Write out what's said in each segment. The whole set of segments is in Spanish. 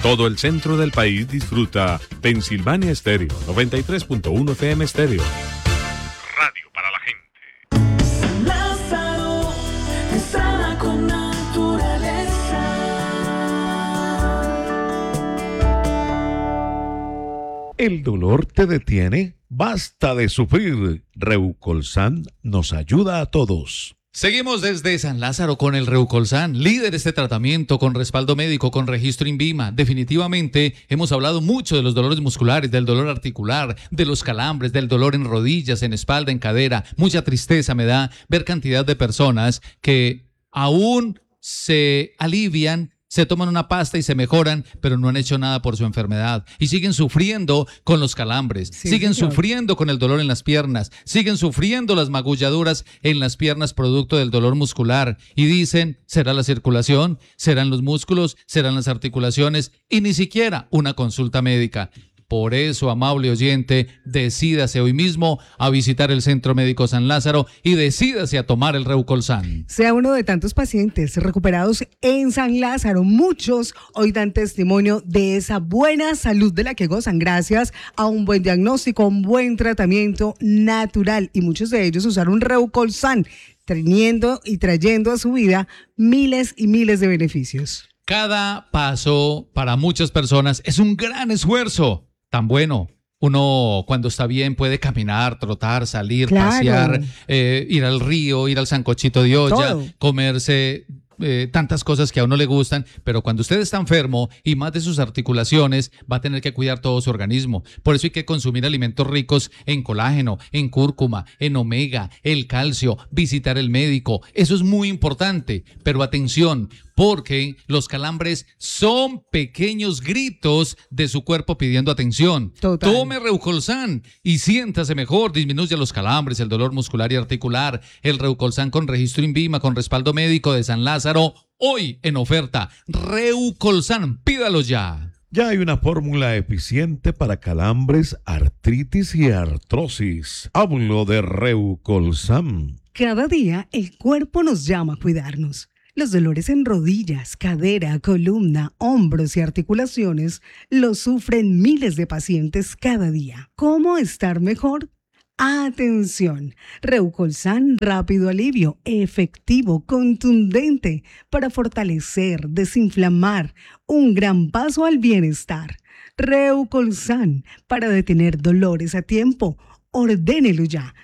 Todo el centro del país disfruta Pensilvania Estéreo, 93.1 FM Estéreo. Radio para la gente. San Lázaro te sana con naturaleza. ¿El dolor te detiene? Basta de sufrir. Reucolsan nos ayuda a todos. Seguimos desde San Lázaro con el Reucolsan, líder de este tratamiento con respaldo médico, con registro INVIMA. Definitivamente hemos hablado mucho de los dolores musculares, del dolor articular, de los calambres, del dolor en rodillas, en espalda, en cadera. Mucha tristeza me da ver cantidad de personas que aún se alivian, se toman una pasta y se mejoran, pero no han hecho nada por su enfermedad. Y siguen sufriendo con los calambres, siguen sufriendo con el dolor en las piernas, siguen sufriendo las magulladuras en las piernas producto del dolor muscular. Y dicen, ¿será la circulación? ¿Serán los músculos? ¿Serán las articulaciones? Y ni siquiera una consulta médica. Por eso, amable oyente, decídase hoy mismo a visitar el Centro Médico San Lázaro y decídase a tomar el Reucolsan. Sea uno de tantos pacientes recuperados en San Lázaro. Muchos hoy dan testimonio de esa buena salud de la que gozan gracias a un buen diagnóstico, un buen tratamiento natural. Y muchos de ellos usaron Reucolsan, teniendo y trayendo a su vida miles y miles de beneficios. Cada paso para muchas personas es un gran esfuerzo. Tan bueno. Uno cuando está bien puede caminar, trotar, salir, pasear, ir al río, ir al sancochito de olla, comerse tantas cosas que a uno le gustan, pero cuando usted está enfermo y más de sus articulaciones, va a tener que cuidar todo su organismo. Por eso hay que consumir alimentos ricos en colágeno, en cúrcuma, en omega, el calcio, visitar el médico. Eso es muy importante, pero atención, porque los calambres son pequeños gritos de su cuerpo pidiendo atención. Total. Tome Reucolsan y siéntase mejor, disminuye los calambres, el dolor muscular y articular. El Reucolsan con registro INVIMA, con respaldo médico de San Lázaro, hoy en oferta. Reucolsan, pídalo ya. Ya hay una fórmula eficiente para calambres, artritis y artrosis. Hablo de Reucolsan. Cada día el cuerpo nos llama a cuidarnos. Los dolores en rodillas, cadera, columna, hombros y articulaciones los sufren miles de pacientes cada día. ¿Cómo estar mejor? Atención, Reucolsan, rápido alivio, efectivo, contundente para fortalecer, desinflamar, un gran paso al bienestar. Reucolsan para detener dolores a tiempo. Ordénelo ya.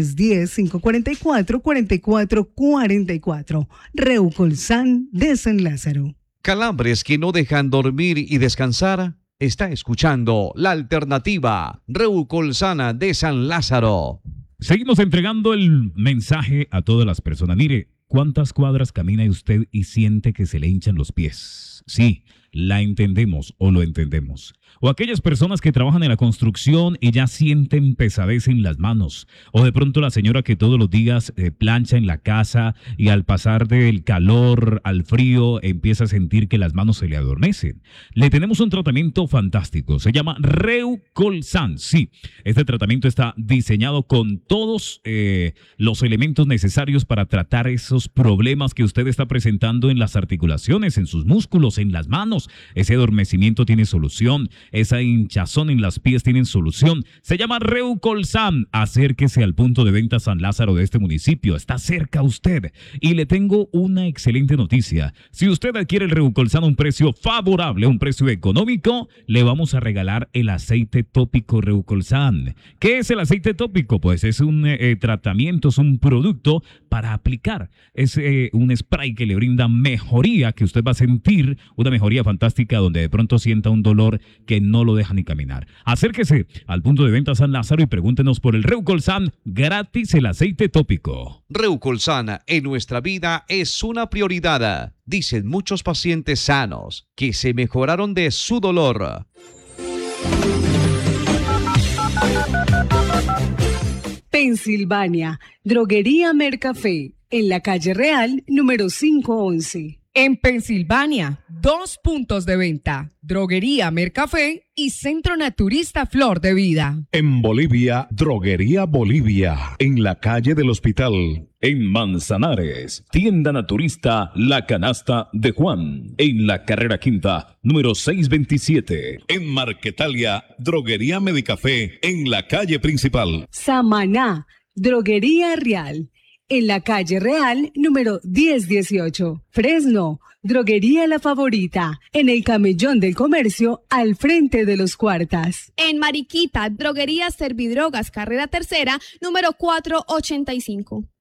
310-544-4444. Reucolsan de San Lázaro. Calambres que no dejan dormir y descansar. Está escuchando La Alternativa. Reucolsan de San Lázaro. Seguimos entregando el mensaje a todas las personas. Mire, ¿cuántas cuadras camina usted y siente que se le hinchan los pies? Sí, la entendemos o lo entendemos. O aquellas personas que trabajan en la construcción y ya sienten pesadez en las manos. O de pronto la señora que todos los días plancha en la casa y al pasar del calor al frío empieza a sentir que las manos se le adormecen. Le tenemos un tratamiento fantástico. Se llama Reucolsan. Sí, este tratamiento está diseñado con todos los elementos necesarios para tratar esos problemas que usted está presentando en las articulaciones, en sus músculos, en las manos. Ese adormecimiento tiene solución. Esa hinchazón en las pies tienen solución. Se llama Reucolsan. Acérquese al punto de venta San Lázaro de este municipio. Está cerca usted. Y le tengo una excelente noticia. Si usted adquiere el Reucolsan a un precio favorable, un precio económico, le vamos a regalar el aceite tópico Reucolsan. ¿Qué es el aceite tópico? Pues es un tratamiento, es un producto para aplicar. Es un spray que le brinda mejoría, que usted va a sentir una mejoría fantástica donde de pronto sienta un dolor que no lo deja ni caminar. Acérquese al punto de venta San Lázaro y pregúntenos por el Reucolsan, gratis el aceite tópico. Reucolsan en nuestra vida es una prioridad, dicen muchos pacientes sanos que se mejoraron de su dolor. Pensilvania, Droguería Mercafé, en la calle Real, número 511. En Pensilvania, 2 puntos de venta, Droguería Mercafé y Centro Naturista Flor de Vida. En Bolivia, Droguería Bolivia, en la calle del Hospital. En Manzanares, tienda naturista La Canasta de Juan, en la carrera quinta, número 627. En Marquetalia, Droguería Medicafé, en la calle principal. Samaná, Droguería Real, en la calle Real, número 1018. Fresno, Droguería La Favorita, en el Camellón del Comercio, al frente de los Cuartas. En Mariquita, Droguería Servidrogas, carrera tercera, número 485.